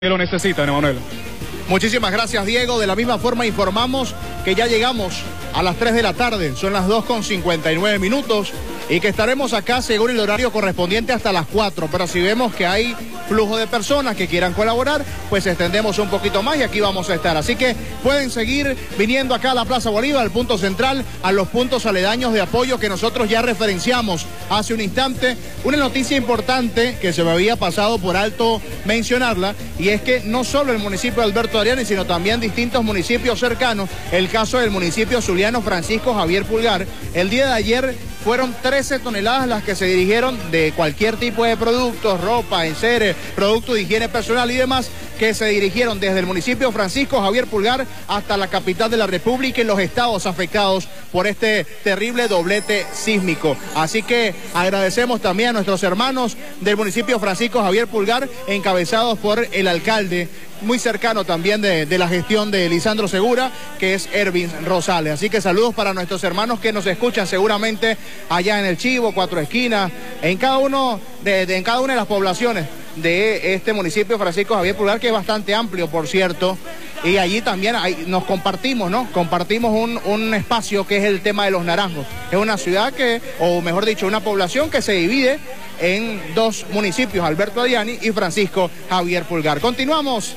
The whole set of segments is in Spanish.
que lo necesitan, Emanuel. Muchísimas gracias, Diego. De la misma forma informamos que ya llegamos a las 3 de la tarde, son las 2:59 y que estaremos acá según el horario correspondiente hasta las 4, pero si vemos que hay flujo de personas que quieran colaborar, pues extendemos un poquito más y aquí vamos a estar. Así que pueden seguir viniendo acá a la Plaza Bolívar, al punto central, a los puntos aledaños de apoyo que nosotros ya referenciamos hace un instante. Una noticia importante que se me había pasado por alto mencionarla, y es que no solo el municipio de Alberto Adriani, sino también distintos municipios cercanos, el caso del municipio zuliano Francisco Javier Pulgar, el día de ayer fueron 13 toneladas las que se dirigieron de cualquier tipo de productos, ropa, enseres, productos de higiene personal y demás, que se dirigieron desde el municipio Francisco Javier Pulgar hasta la capital de la República y los estados afectados por este terrible doblete sísmico. Así que agradecemos también a nuestros hermanos del municipio Francisco Javier Pulgar, encabezados por el alcalde, muy cercano también de la gestión de Lisandro Segura, que es Ervin Rosales. Así que saludos para nuestros hermanos que nos escuchan seguramente allá en El Chivo, Cuatro Esquinas, en cada una de las poblaciones de este municipio Francisco Javier Pulgar, que es bastante amplio, por cierto, y allí también nos compartimos, ¿no? Compartimos un espacio que es el tema de Los Naranjos. Es una ciudad o mejor dicho, una población que se divide en dos municipios, Alberto Adriani y Francisco Javier Pulgar. Continuamos.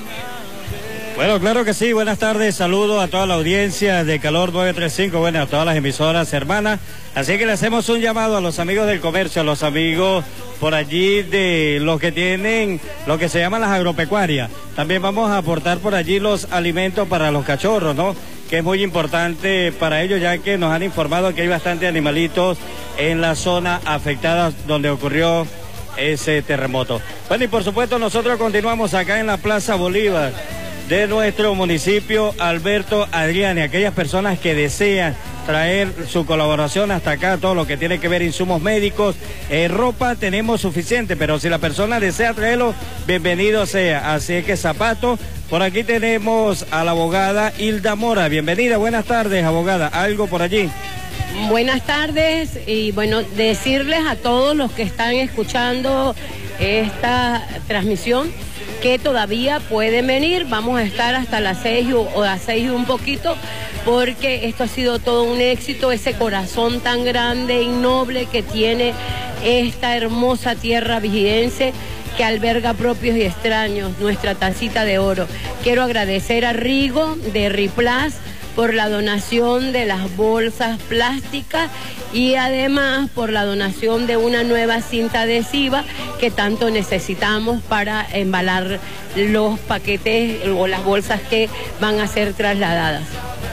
Bueno, claro que sí, buenas tardes, saludos a toda la audiencia de Calor 935, bueno, a todas las emisoras hermanas, así que le hacemos un llamado a los amigos del comercio, a los amigos por allí de los que tienen lo que se llaman las agropecuarias. También vamos a aportar por allí los alimentos para los cachorros, ¿no?, que es muy importante para ellos, ya que nos han informado que hay bastantes animalitos en la zona afectada donde ocurrió ese terremoto. Bueno, y por supuesto nosotros continuamos acá en la Plaza Bolívar de nuestro municipio Alberto Adriani. Aquellas personas que desean traer su colaboración hasta acá, todo lo que tiene que ver insumos médicos, ropa tenemos suficiente, pero si la persona desea traerlo, bienvenido sea. Así que zapatos, por aquí tenemos a la abogada Hilda Mora. Bienvenida, buenas tardes, abogada. ¿Algo por allí? Buenas tardes, y bueno, decirles a todos los que están escuchando esta transmisión que todavía pueden venir. Vamos a estar hasta las 6 o las 6 y un poquito, porque esto ha sido todo un éxito, ese corazón tan grande y noble que tiene esta hermosa tierra vigilense que alberga propios y extraños, nuestra tacita de oro. Quiero agradecer a Rigo de Riplas por la donación de las bolsas plásticas y además por la donación de una nueva cinta adhesiva que tanto necesitamos para embalar los paquetes o las bolsas que van a ser trasladadas.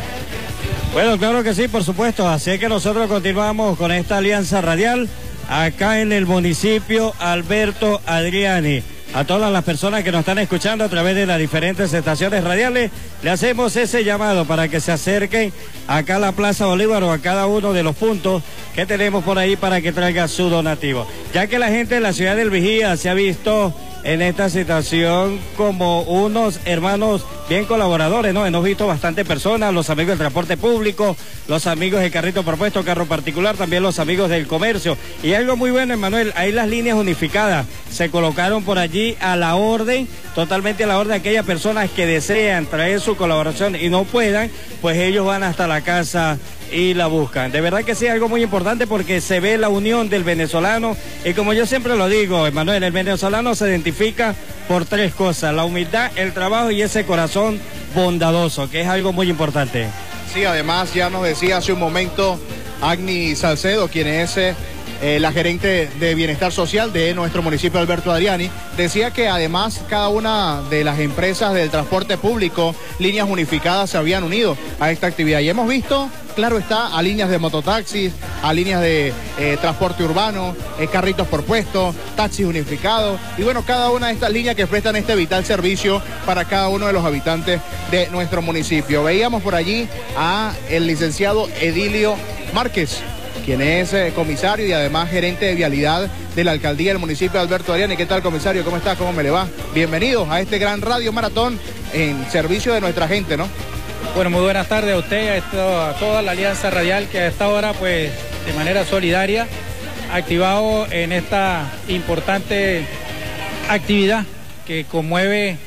Bueno, claro que sí, por supuesto, así que nosotros continuamos con esta alianza radial acá en el municipio Alberto Adriani. A todas las personas que nos están escuchando a través de las diferentes estaciones radiales, le hacemos ese llamado para que se acerquen acá a la Plaza Bolívar o a cada uno de los puntos que tenemos por ahí para que traiga su donativo. Ya que la gente de la ciudad del Vigía se ha visto en esta situación como unos hermanos bien colaboradores, ¿no? Hemos visto bastantes personas, los amigos del transporte público, los amigos del carrito propuesto, carro particular, también los amigos del comercio. Y algo muy bueno, Emanuel, ahí las líneas unificadas se colocaron por allí a la orden, totalmente a la orden de aquellas personas que desean traer su colaboración y no puedan, pues ellos van hasta la casa y la buscan. De verdad que sí, algo muy importante porque se ve la unión del venezolano y como yo siempre lo digo, Emanuel, el venezolano se identifica por tres cosas: la humildad, el trabajo y ese corazón bondadoso, que es algo muy importante. Sí, además ya nos decía hace un momento Agni Salcedo, quien es la gerente de Bienestar Social de nuestro municipio Alberto Adriani, decía que además cada una de las empresas del transporte público, líneas unificadas, se habían unido a esta actividad. Y hemos visto, claro está, a líneas de mototaxis, a líneas de transporte urbano, carritos por puesto, taxis unificados, y bueno, cada una de estas líneas que prestan este vital servicio para cada uno de los habitantes de nuestro municipio. Veíamos por allí a el licenciado Edilio Márquez, quien es comisario y además gerente de vialidad de la alcaldía del municipio de Alberto Adriani. ¿Qué tal, comisario? ¿Cómo está? ¿Cómo me le va? Bienvenidos a este gran radio maratón en servicio de nuestra gente, ¿no? Bueno, muy buenas tardes a usted, a toda la alianza radial que a esta hora, pues, de manera solidaria, ha activado en esta importante actividad que conmueve